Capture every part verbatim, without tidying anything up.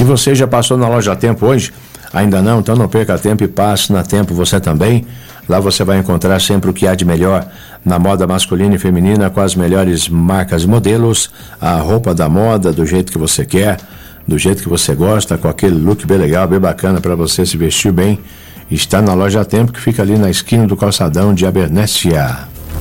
E você já passou na Loja Tempo hoje? Ainda não? Então não perca tempo e passe na Tempo você também. Lá você vai encontrar sempre o que há de melhor na moda masculina e feminina, com as melhores marcas e modelos, a roupa da moda do jeito que você quer, do jeito que você gosta, com aquele look bem legal, bem bacana para você se vestir bem. Está na Loja Tempo, que fica ali na esquina do calçadão de Abernéssia.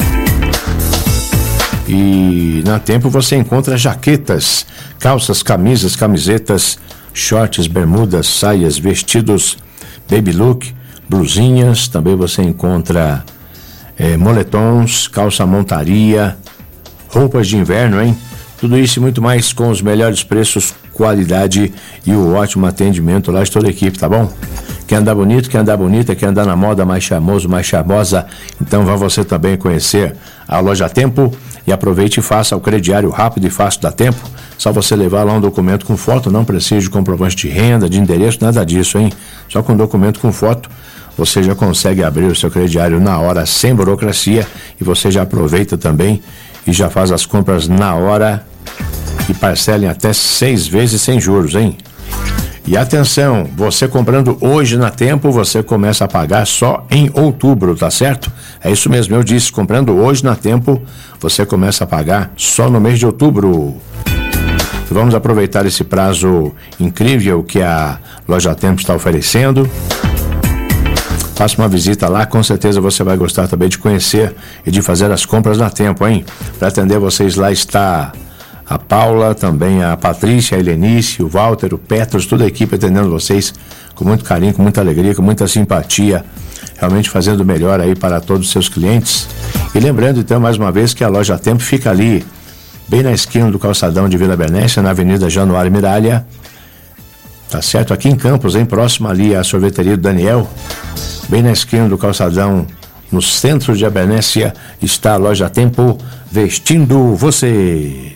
E na Tempo você encontra jaquetas, calças, camisas, camisetas, shorts, bermudas, saias, vestidos, baby look, blusinhas. Também você encontra é, moletons, calça montaria, roupas de inverno, hein? Tudo isso e muito mais com os melhores preços, qualidade e o ótimo atendimento lá de toda a equipe, tá bom? Quer andar bonito, quer andar bonita, quer andar na moda, mais charmoso, mais charmosa? Então vá você também conhecer a Loja Tempo e aproveite e faça o crediário rápido e fácil da Tempo. Só você levar lá um documento com foto, não precisa de comprovante de renda, de endereço, nada disso, hein? Só com documento com foto você já consegue abrir o seu crediário na hora, sem burocracia, e você já aproveita também e já faz as compras na hora e parcelem até seis vezes sem juros, hein? E atenção, você comprando hoje na Tempo, você começa a pagar só em outubro, tá certo? É isso mesmo, eu disse, comprando hoje na Tempo, você começa a pagar só no mês de outubro. Vamos aproveitar esse prazo incrível que a Loja Tempo está oferecendo. Faça uma visita lá, com certeza você vai gostar também de conhecer e de fazer as compras na Tempo, hein? Para atender vocês lá está a Paula, também a Patrícia, a Helenice, o Walter, o Petros, toda a equipe atendendo vocês com muito carinho, com muita alegria, com muita simpatia, realmente fazendo o melhor aí para todos os seus clientes. E lembrando então mais uma vez que a Loja Tempo fica ali, bem na esquina do calçadão de Vila Bernécia, na Avenida Januário Miralha, tá certo? Aqui em Campos, hein? Próximo ali à sorveteria do Daniel, bem na esquina do calçadão, no centro de Abernéssia, está a Loja Tempo, vestindo você.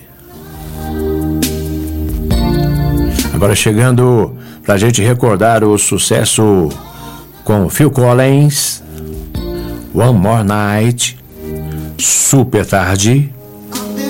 Agora chegando pra gente recordar o sucesso com Phil Collins, One More Night, Super Tarde.